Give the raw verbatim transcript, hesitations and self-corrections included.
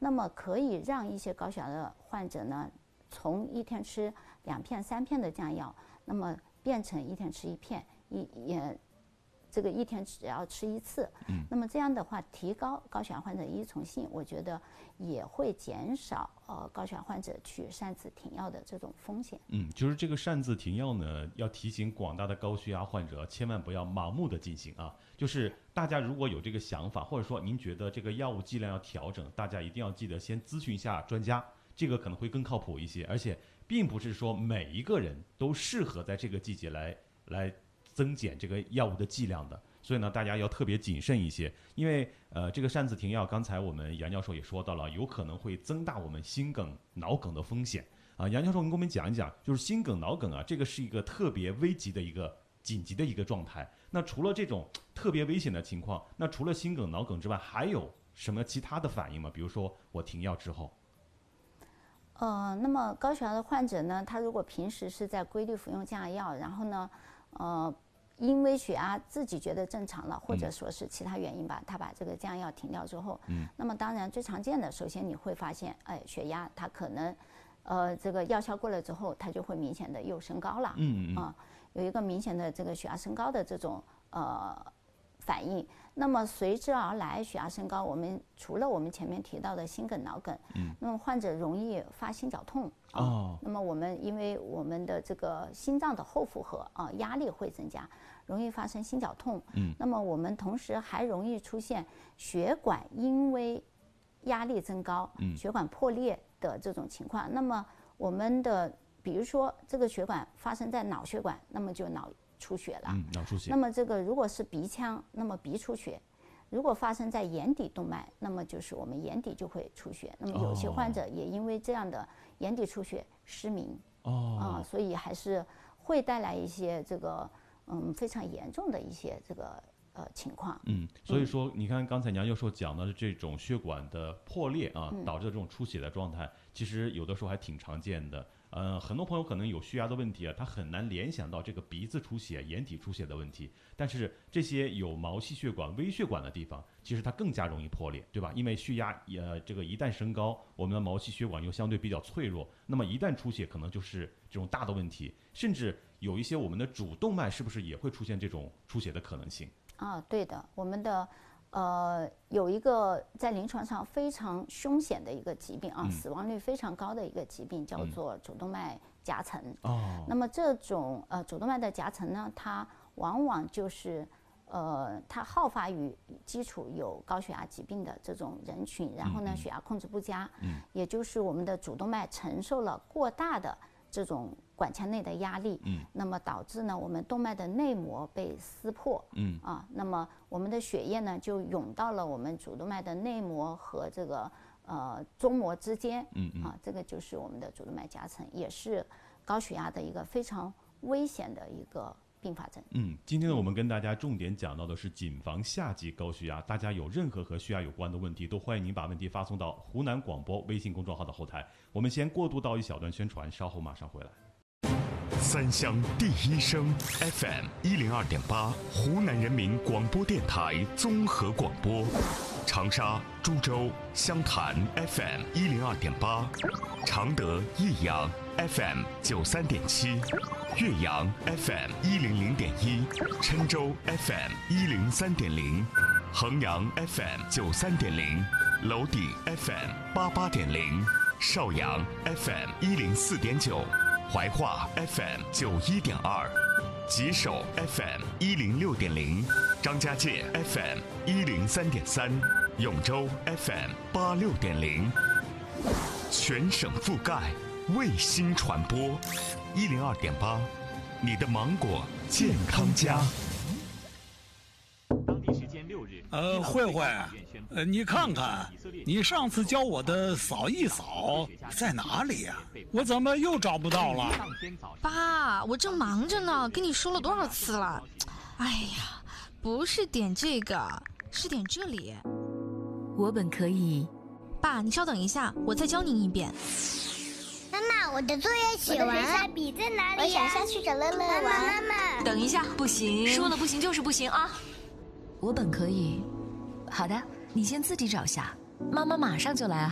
那么可以让一些高血压的患者呢，从一天吃两片、三片的降药，那么变成一天吃一片，一也。这个一天只要吃一次，嗯，那么这样的话，提高高血压患者依从性，我觉得也会减少呃高血压患者去擅自停药的这种风险。 嗯，就是这个擅自停药呢，要提醒广大的高血压患者，千万不要盲目的进行啊。就是大家如果有这个想法，或者说您觉得这个药物剂量要调整，大家一定要记得先咨询一下专家，这个可能会更靠谱一些。而且，并不是说每一个人都适合在这个季节来来。增减这个药物的剂量的，所以呢，大家要特别谨慎一些，因为呃，这个擅自停药，刚才我们杨教授也说到了，有可能会增大我们心梗、脑梗的风险啊。杨教授，您给我们讲一讲，就是心梗、脑梗啊，这个是一个特别危急的一个紧急的一个状态。那除了这种特别危险的情况，那除了心梗、脑梗之外，还有什么其他的反应吗？比如说我停药之后。 呃，那么高血压的患者呢，他如果平时是在规律服用降压药，然后呢，呃。因为血压自己觉得正常了，或者说是其他原因吧，他把这个降压药停掉之后，嗯，那么当然最常见的，首先你会发现，哎，血压它可能，呃，这个药效过了之后，它就会明显的又升高了，嗯嗯啊，有一个明显的这个血压升高的这种呃反应。那么随之而来，血压升高，我们除了我们前面提到的心梗、脑梗，嗯，那么患者容易发心绞痛啊。哦、那么我们因为我们的这个心脏的后负荷啊，压力会增加，容易发生心绞痛。嗯，那么我们同时还容易出现血管因为压力增高，嗯，血管破裂的这种情况。那么我们的比如说这个血管发生在脑血管，那么就脑出血了， 嗯，脑出血。 那么这个如果是鼻腔，那么鼻出血；如果发生在眼底动脉，那么就是我们眼底就会出血。那么有些患者也因为这样的眼底出血失明，哦，啊，所以还是会带来一些这个嗯非常严重的一些这个呃情况。 嗯，所以说你看刚才杨教授讲的这种血管的破裂啊，嗯、导致的这种出血的状态，其实有的时候还挺常见的。呃，很多朋友可能有血压的问题啊，他很难联想到这个鼻子出血、眼底出血的问题。但是这些有毛细血管、微血管的地方，其实它更加容易破裂，对吧？因为血压呃这个一旦升高，我们的毛细血管又相对比较脆弱，那么一旦出血，可能就是这种大的问题，甚至有一些我们的主动脉是不是也会出现这种出血的可能性？ 啊，对的，我们的。呃，有一个在临床上非常凶险的一个疾病啊，嗯、死亡率非常高的一个疾病，叫做主动脉夹层。哦，那么这种呃主动脉的夹层呢，它往往就是呃它好发于基础有高血压疾病的这种人群，然后呢、嗯、血压控制不佳，嗯，也就是我们的主动脉承受了过大的这种管腔内的压力，嗯，那么导致呢我们动脉的内膜被撕破，嗯啊，那么我们的血液呢就涌到了我们主动脉的内膜和这个呃中膜之间，嗯嗯啊，这个就是我们的主动脉夹层，也是高血压的一个非常危险的一个并发症。 嗯，今天呢我们跟大家重点讲到的是谨防夏季高血压，大家有任何和血压有关的问题，都欢迎您把问题发送到湖南广播微信公众号的后台。我们先过渡到一小段宣传，稍后马上回来。 三湘第一声 F M 一零二点八，湖南人民广播电台综合广播。长沙、株洲、湘潭 F M 一零二点八，常德、益阳 F M 九三点七，岳阳 F M 一零零点一，郴州 F M 一零三点零，衡阳 F M 九三点零，娄底 F M 八八点零，邵阳 F M 一零四点九。怀化 F M 九一点二，吉首 F M 一零六点零，张家界 F M 一零三点三，永州 F M 八六点零，全省覆盖，卫星传播，一零二点八，你的芒果健康家。 当地时间六日， 呃，慧慧，呃，你看看，你上次教我的扫一扫在哪里呀？我怎么又找不到了？ 爸，我正忙着呢，跟你说了多少次了？哎呀，不是点这个，是点这里。 我本可以。 爸，你稍等一下，我再教您一遍。 妈妈，我的作业写完，下笔在哪里呀？我想下去找乐乐玩。妈妈，妈妈， 等一下，不行， 说了不行就是不行啊。 我本可以。好的，你先自己找下，妈妈马上就来啊。